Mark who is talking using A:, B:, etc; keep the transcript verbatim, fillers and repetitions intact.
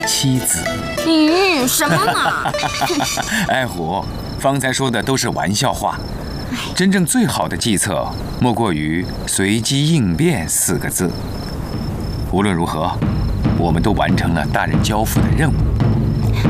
A: 妻子。
B: 嗯，什么嘛？
A: 爱虎，方才说的都是玩笑话。真正最好的计策，莫过于随机应变四个字。无论如何，我们都完成了大人交付的任务。